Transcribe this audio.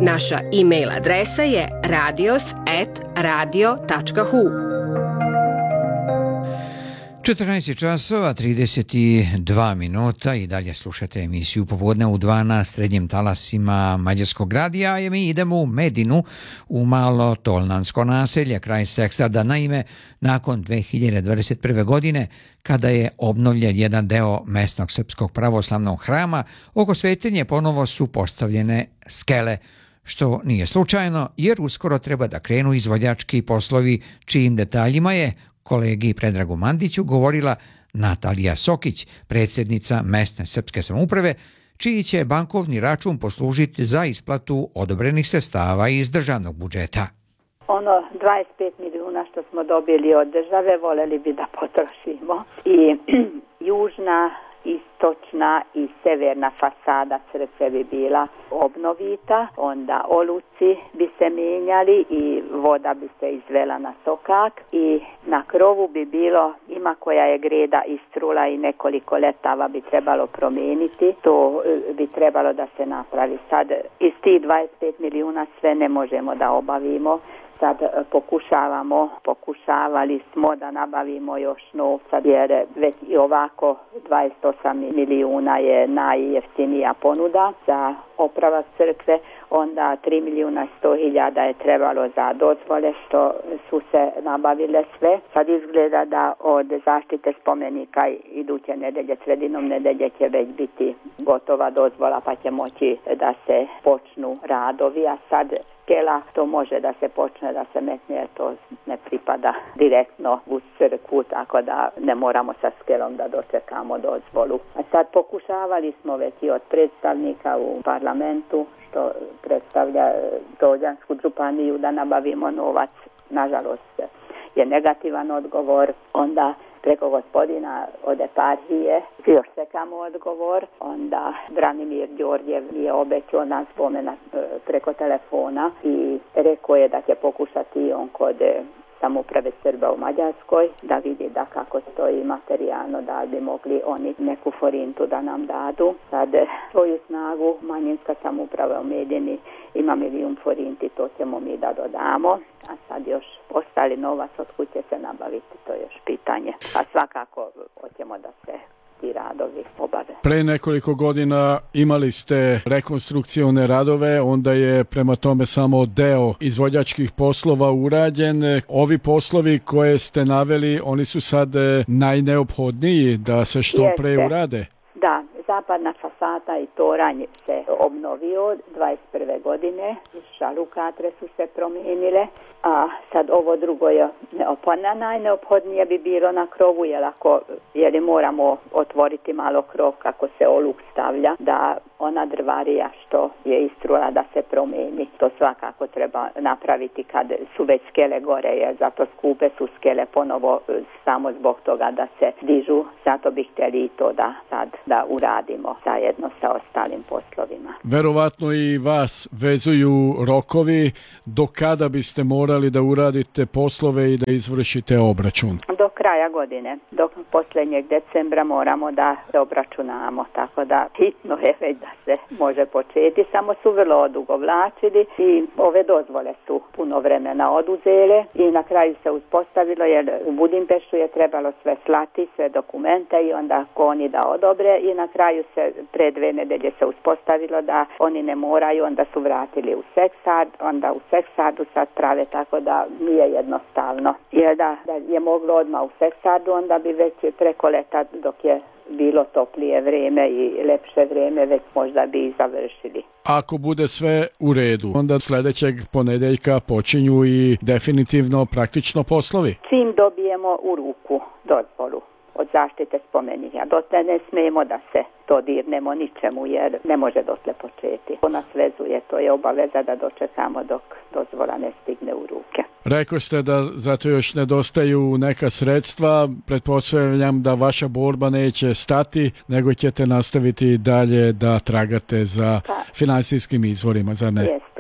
Naša e-mail adresa je radios@radio.hu. 14 časova 32 minuta i dalje slušate emisiju Popodne u 2 na srednjim talasima Mađarskog radija, a mi idemo u Medinu, u malo tolnansko naselje kraj Seksarda. Naime, nakon 2021. godine, kada je obnovljen jedan deo mesnog srpskog pravoslavnog hrama, oko svetinje ponovo su postavljene skele, što nije slučajno, jer uskoro treba da krenu izvođački poslovi čijim detaljima je kolegi Predragu Mandiću govorila Natalija Sokić, predsjednica mesne srpske samouprave, čiji će bankovni račun poslužiti za isplatu odobrenih sredstava iz državnog budžeta. 25 milijuna što smo dobili od države voljeli bi da potrošimo i južna, istočna i severna fasada crkve bi bila obnovita, onda oluci bi se mijenjali i voda bi se izvela na sokak i na krovu bi bilo, ima koja je greda istrula i nekoliko letava bi trebalo promijeniti, to bi trebalo da se napravi. Sad iz tih 25 milijuna sve ne možemo da obavimo. Sad pokušavali smo da nabavimo još novca, jer već i ovako 28 milijuna je najjeftinija ponuda za opravak crkve, onda 3 milijuna 100 hiljada je trebalo za dozvole što su se nabavile sve. Sad izgleda da od zaštite spomenika iduće nedelje, sredinom nedelje će već biti gotova dozvola pa će moći da se počnu radovi, a sad skela to može da se počne da se metne, jer to ne pripada direktno u crkvu, tako da ne moramo sa skelom da dočekamo dozvolu. A sad pokušavali smo već i od predstavnika u parlamentu, što predstavlja Doljansku županiju, da nabavimo novac. Nažalost je negativan odgovor, onda preko gospodina od eparhije još čekamo odgovor, onda Branimir Đorđev je obećao nas spomena preko telefona i rekao je da će pokušati on kod samouprave Srba u Mađarskoj da vidi da kako stoji materijalno, da bi mogli oni neku forintu da nam dadu. Sad svoju snagu manjinska samouprava u Medini ima 1 milijun forinti, to ćemo mi da dodamo, a sad još ostali novac od kuće se nabaviti, to je još pitanje. A svakako hoćemo da se ti radovi obave. Pre nekoliko godina imali ste rekonstrukcione radove, onda je prema tome samo deo izvođačkih poslova urađen. Ovi poslovi koje ste naveli, oni su sad najneophodniji da se što pre urade? Da, zapadna fasada i toranj se obnovio 21. godine, šalukatre su se promijenile, a sad ovo drugo je najneophodnije bi bilo na krovu, jer moramo otvoriti malo krov kako se oluk stavlja, da ona drvarija što je istrula da se promijeni. To svakako treba napraviti kad su već skele gore, jer zato skupe su skele ponovo samo zbog toga da se dižu, zato bi htjeli i to da uradimo zajedno sa ostalim poslovima. Verovatno i vas vezuju rokovi do kada biste morali da uradite poslove i da izvršite obračun? Do kraja godine, do posljednjeg decembra moramo da se obračunamo, tako da hitno je već da se može početi, samo su vrlo odugovlačili i ove dozvole su puno vremena oduzele i na kraju se uspostavilo, jer u Budimpeštu je trebalo sve slati, sve dokumente i onda oni da odobre i na kraju se pre 2 nedelje se uspostavilo da oni ne moraju, onda su vratili u Seksard, onda u Seksardu sad prave, tako da nije jednostavno. Jer da je moglo odmah u Seksardu, onda bi već preko leta dok je bilo toplije vrijeme i lepše vrijeme, već možda bi i završili. Ako bude sve u redu, onda sljedećeg ponedjeljka počinju i definitivno praktično poslovi. Čim dobijemo u ruku dozvolu od zaštite spomenika, dotle ne smijemo da se to dirnemo ničemu, jer ne može dotle početi. To nas vezuje, to je obaveza da dočekamo dok dozvola ne stigne u ruke. Rekli ste da zato još nedostaju neka sredstva, pretpostavljam da vaša borba neće stati, nego ćete nastaviti dalje da tragate za financijskim izvorima, zar ne? Jest.